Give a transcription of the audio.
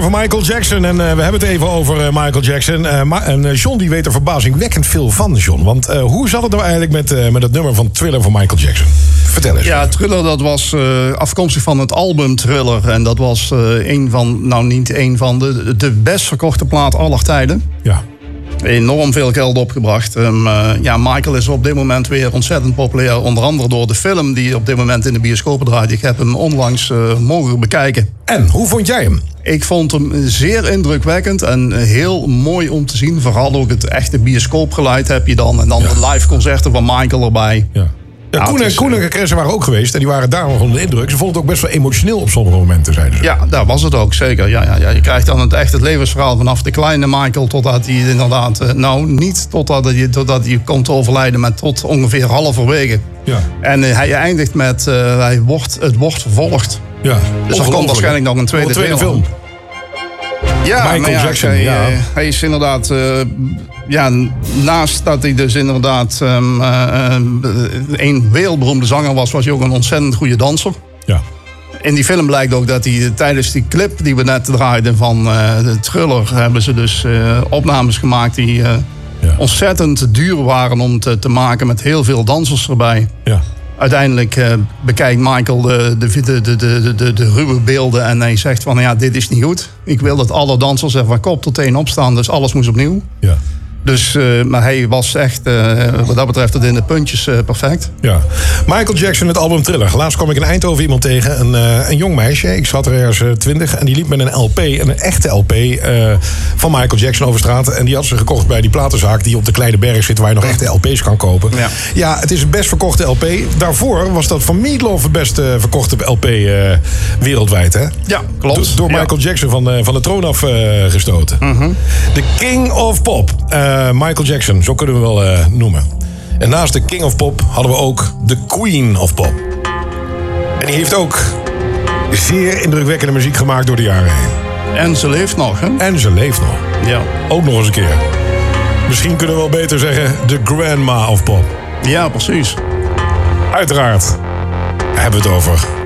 Thriller van Michael Jackson. En we hebben het even over Michael Jackson. En John die weet er verbazingwekkend veel van, John. Want hoe zat het nou eigenlijk met het nummer van Thriller van Michael Jackson? Vertel eens. Ja, Thriller, dat was afkomstig van het album Thriller. En dat was niet een van de best verkochte plaat aller tijden. Ja. Enorm veel geld opgebracht. Michael is op dit moment weer ontzettend populair. Onder andere door de film die op dit moment in de bioscopen draait. Ik heb hem onlangs mogen bekijken. En, hoe vond jij hem? Ik vond hem zeer indrukwekkend en heel mooi om te zien. Vooral ook het echte bioscoopgeluid heb je dan. En dan de live concerten van Michael erbij. Ja. Ja, Koen en Chris waren ook geweest en die waren daar nog onder de indruk. Ze vonden het ook best wel emotioneel op sommige momenten, zeiden ze. Ja, daar was het ook, zeker. Ja, je krijgt dan het levensverhaal vanaf de kleine Michael totdat hij inderdaad... niet totdat hij komt te overlijden, maar tot ongeveer halverwege. Ja. En hij eindigt met het wordt vervolgd. Ja. Dus er komt waarschijnlijk nog een tweede film. Ja, Michael Jackson, hij is inderdaad... naast dat hij dus inderdaad een wereldberoemde zanger was hij ook een ontzettend goede danser. Ja. In die film blijkt ook dat hij tijdens die clip die we net draaiden van de Thriller... hebben ze dus opnames gemaakt die ontzettend duur waren om te maken met heel veel dansers erbij. Ja. Uiteindelijk bekijkt Michael de ruwe beelden en hij zegt van dit is niet goed. Ik wil dat alle dansers er van kop tot teen opstaan, dus alles moest opnieuw. Ja. Dus, maar hij was echt, wat dat betreft, het in de puntjes perfect. Ja. Michael Jackson, het album Thriller. Laatst kwam ik in Eindhoven iemand tegen, een jong meisje. Ik zat er ergens 20 en die liep met een LP, een echte LP van Michael Jackson over straat. En die had ze gekocht bij die platenzaak die op de Kleine Berg zit, waar je nog echte LP's kan kopen. Ja, het is het best verkochte LP. Daarvoor was dat van Meatloaf het best verkochte LP wereldwijd, hè? Ja, klopt. Door Michael Jackson van de troon afgestoten. The King of Pop. Michael Jackson, zo kunnen we wel noemen. En naast de King of Pop hadden we ook de Queen of Pop. En die heeft ook zeer indrukwekkende muziek gemaakt door de jaren heen. En ze leeft nog, hè? En ze leeft nog. Ja. Ook nog eens een keer. Misschien kunnen we wel beter zeggen de Grandma of Pop. Ja, precies. Uiteraard hebben we het over